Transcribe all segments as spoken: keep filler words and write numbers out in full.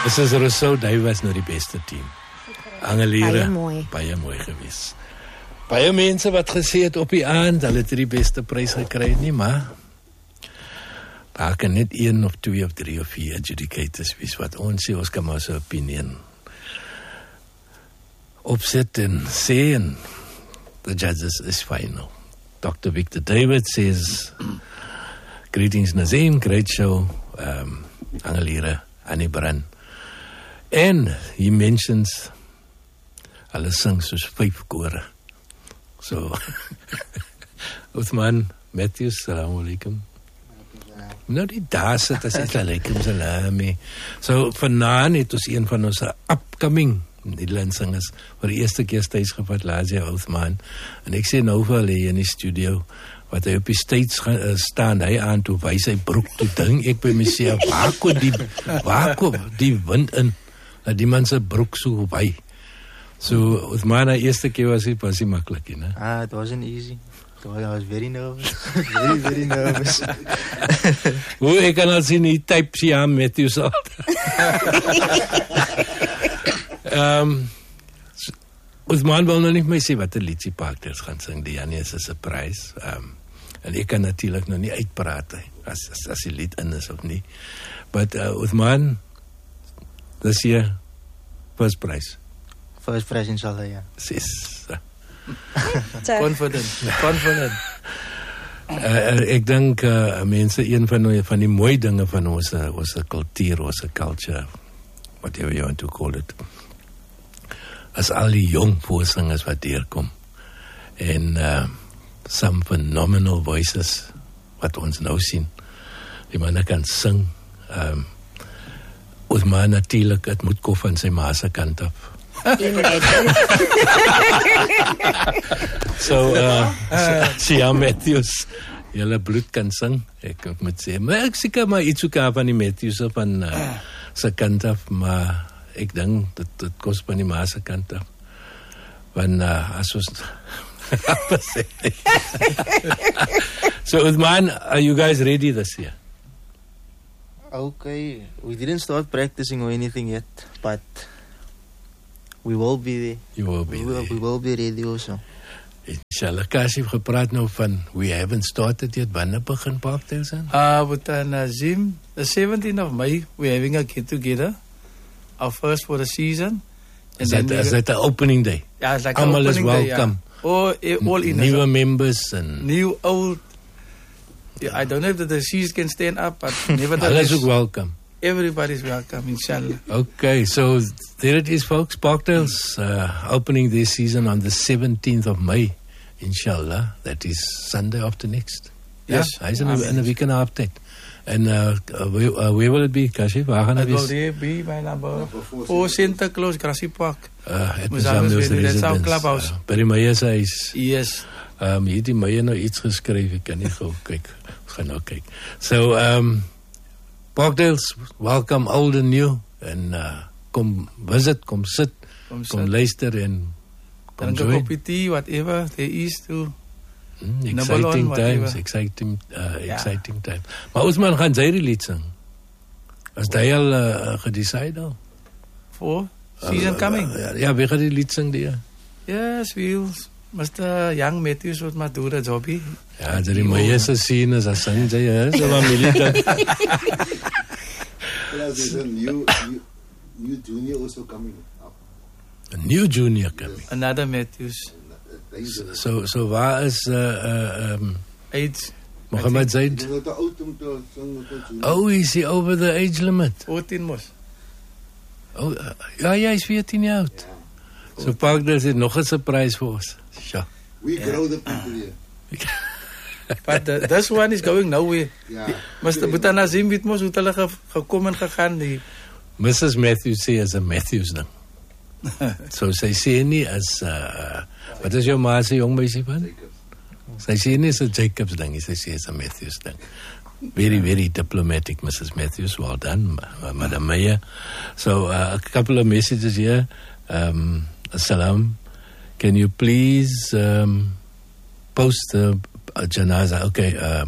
Missus Rousseau, hy was nou die beste team. Angeliere, Baie mooi. baie mooi gewees. Baie mense wat gesê het op die aand, hulle het die beste prys gekry nie, maar daar kan net een of twee of drie of vier adjudicators wees wat ons sê, ons kan maar so opinie opzet en sê en the judges is final. Doctor Victor David says, greetings Nazim, great show, um, Angeliere, Annie Brand. And he mentions, hulle sing soos vyf kore. So, Uthman Matthews, salaam alaikum. Nou die daar sit as iets alaikum salami. So, vanaan het ons een van ons upcoming Nederlandsingers vir die eerste keer steeds gevat, Lazia Uthman. En ek sê nou vir hulle in die studio, wat hy op die steeds uh, staan, hy aan toe wys hy broek toe ding, ek by myself, waar kom die, waar kom die wind in, dat die man sy broek so wy. So, Uthman, die eerste keer was hy, was hy makkelijk, ne? Ah, it wasn't easy. I was very nervous. very, very nervous. Hoe, ek kan al sien, die type Siam Matthews al. Um, Uthman wil nou nie my sê wat die liedsie Parkdales gaan sing, die Janie is 'n surprise. Um, en ek kan natuurlijk nou nie uitpraat, as, as, as die lied in is of nie. But uh, Uthman, this year, first prize. First prize, inshallah, ja. Sis. Confident, confident. Uh, ek dink uh, mense, een van die, van die mooie dinge van ons, ons kultuur, ons culture, whatever you want to call it, as al die jong voorsingers wat deurkom en uh, some phenomenal voices wat ons nou sien, die manne kan sing, um, Uthman natuurlijk, het moet kom van sy ma se kant af. So, uh, Siam Matthews, julle bloed kan sing, ek moet sê, maar ek seker maar iets ook van die Matthews van uh, sy kant af, maar ek dink, dit, dit kost van die ma se kant af, want uh, as ons so Uthman, are you guys ready this year? Okay, we didn't start practicing or anything yet, but we will be there. You will be we will, there. We will be ready also. Inshallah, Kashi heeft gepraat nou van, we haven't started yet, wanneer begin Parkdales aan? Uh, but uh, Nazim, the seventeenth of May, we're having a get together, our first for the season. Is that, is that the opening day? Yeah, it's like Amal is opening welcome. Day, yeah. All, all in. Nieuwe members and new, old. Yeah, I don't know if the disease can stand up, but Hulle nevertheless, is ook welcome. everybody's welcome, inshallah. Okay, so there it is, folks. Parkdales uh, opening their season on the seventeenth of May, inshallah. That is Sunday after next. Yes. Ja, hy is in 'n in 'n week en 'n half tyd. And uh, where, uh, where will it be, Kashi? Waar gaan It dit will wees? there be by number four Santa Claus, Grassy Park. Uh, at Mozambique, Mozambique's that's our residence. clubhouse. Uh, by die Meyer se huis. Yes. Um, hier het die Meyer nou iets geskryf, ek kan nie gou kyk. Ons gaan nou kyk. So, um, Parkdales, welcome old and new. En uh, kom visit, kom sit, Kom kom sit. luister en kom Drink a join. coffee tea, whatever there is to. Mm, Number exciting one, times, whatever. exciting, uh, Ja. exciting times. Maar Ousman gaan sy die lied sing. As jy al uh, gedecide al? For season Uh, coming. uh, ja, wie gaan die lied sing die? Yes, we'll. Mister Young Matthews would maar do the job. He. Ja, die Meyer se sien is as sing jy is, so familie dan. There's a new, new, new junior also coming up. A new junior coming. Another Matthews. Deze, So, so waar is uh, uh, um, Age. Mohammed Zaid? die wordt te oud om te zingen met een junior. Oh, is he over the age limit? fourteen mos. Oh, uh, ja, ja, hy is veertien jaar oud. Ja. So Parkdales het nog 'n surprise vir ons. Ja. We grow the people here. But uh, this one is going nowhere. Ja. Mister Buta Nazim weet mos hoe het hulle ge gekom en gegaan. Die, Missus Matthews sê is 'n Matthews ding. So sy sê nie as uh, wat is jou ma se jong meisie van? Sy sê nie is 'n Jacobs ding, sy sê is 'n Matthews ding. Very, very diplomatic, Missus Matthews. Well done, uh, Madam Meyer. So uh, a couple of messages here. Um, Assalam. Can you please um, post the uh, janaza? Okay. Um,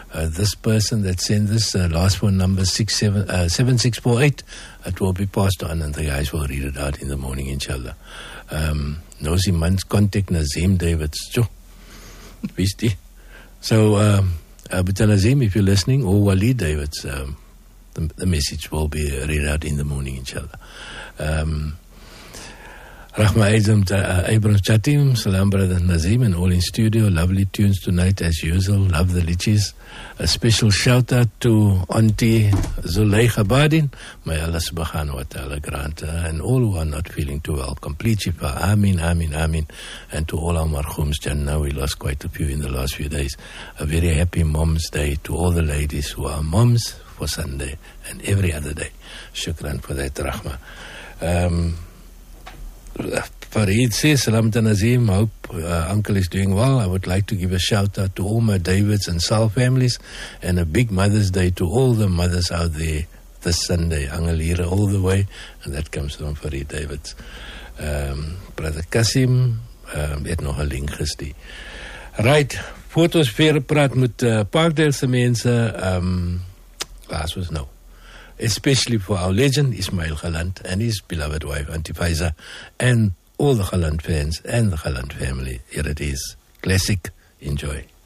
Uh, this person that sent this, uh, last phone number six seven, uh, seven six four eight, it will be passed on and the guys will read it out in the morning, inshallah. Um, Nosy Man's contact Nazim Davids. Cho. Wist die? So, um, uh, but Nazim, if you're listening, or Walid Davids, um, the, the message will be read out in the morning, inshallah. Um, Rahma uh, Abrams Chatim, Salam Brother Nazim and all in studio. Lovely tunes tonight as usual. Love the lichis. A special shout out to Auntie Zuleika Badin. May Allah subhanahu wa ta'ala grant her and all who are not feeling too well complete shifa. Amin, amin, amin. And to all our marhums, Jannah, we lost quite a few in the last few days. A very happy Mom's Day to all the ladies who are moms for Sunday and every other day. Shukran for that, Rahma. Um, Farid says, Salam to Nazim, hope uh, uncle is doing well. I would like to give a shout out to all my Davids and Sal families and a big Mother's Day to all the mothers out there this Sunday, Angelira all the way, and that comes from Farid Davids. Um, Brother Kasim, um, het nog een link gestie. Right, foto's verder praat met uh, Parkdale's mense, um, last was no. Especially for our legend, Ismail Galant, and his beloved wife, Auntie Faiza, and all the Galant fans and the Galant family. Here it is. Classic. Enjoy.